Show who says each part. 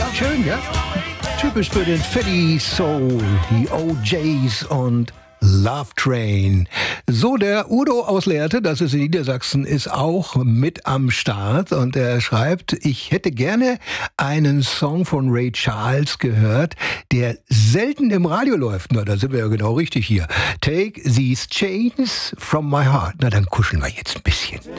Speaker 1: Schön, ja? Typisch für den Fatty Soul, die OJs und Love Train. So, der Udo aus Lehrte, das ist in Niedersachsen, ist auch mit am Start und er schreibt, ich hätte gerne einen Song von Ray Charles gehört, der selten im Radio läuft. Na, da sind wir ja genau richtig hier. Take these chains from my heart. Na, dann kuscheln wir jetzt ein bisschen.